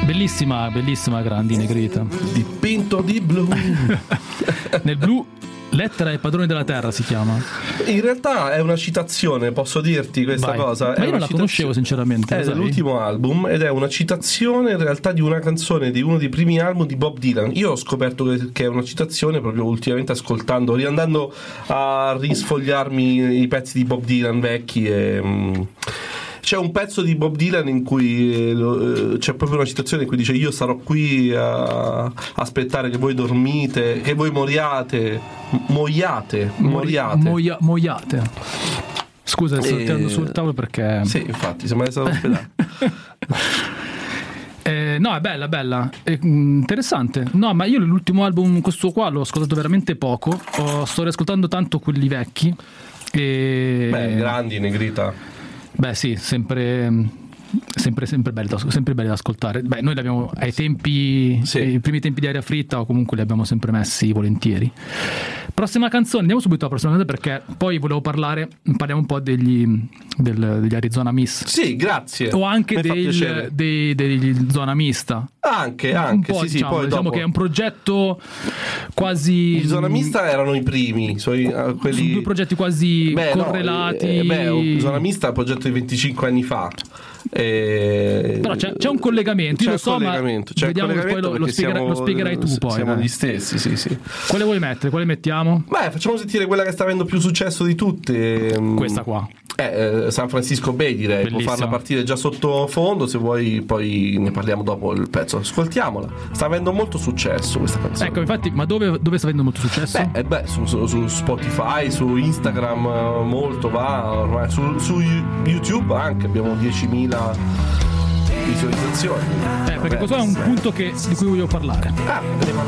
Bellissima Grandi Negrita. Dipinto di blu. Nel blu, Lettera ai padroni della terra si chiama. In realtà è una citazione, posso dirti questa Vai. cosa. Ma io non la conoscevo sinceramente. È dell'ultimo album ed è una citazione in realtà di una canzone di uno dei primi album di Bob Dylan. Io ho scoperto che è una citazione proprio ultimamente ascoltando, riandando a risfogliarmi i pezzi di Bob Dylan vecchi e... C'è un pezzo di Bob Dylan in cui c'è proprio una citazione in cui dice: io sarò qui a aspettare che voi dormite, che voi moriate. Scusa, sto tirando sul tavolo perché... Sì, infatti, sembra essere all'ospedale. No, è bella, è interessante. No, ma io l'ultimo album, questo qua, l'ho ascoltato veramente poco. Sto riascoltando tanto quelli vecchi. Beh, Grandi Negrita. Beh sì, sempre belli da ascoltare. Beh, noi li abbiamo ai tempi, i primi tempi di Aria Fritta, o comunque li abbiamo sempre messi volentieri. Prossima canzone, andiamo subito alla prossima canzone perché poi volevo parliamo un po' degli Arizona Miss. Sì, grazie. O anche degli Zona Mista. Anche sì, diciamo, poi diciamo che è un progetto quasi... I Zona Mista erano i primi, quelli... Sono due progetti quasi correlati. Zona Mista è un progetto di 25 anni fa. Però c'è un collegamento, io lo so, ma vediamo che poi lo spiegherai tu poi. Siamo gli stessi, sì. Quale vuoi mettere? Quale mettiamo? Beh, facciamo sentire quella che sta avendo più successo di tutte. Questa qua. San Francisco Bay, direi. Bellissima. Può farla partire già sottofondo, se vuoi poi ne parliamo dopo il pezzo. Ascoltiamola. Sta avendo molto successo questa canzone. Ecco, infatti, ma dove sta avendo molto successo? Su Spotify, su Instagram molto va, ormai su YouTube anche abbiamo 10.000 visualizzazioni. Perché questo è un punto di cui voglio parlare.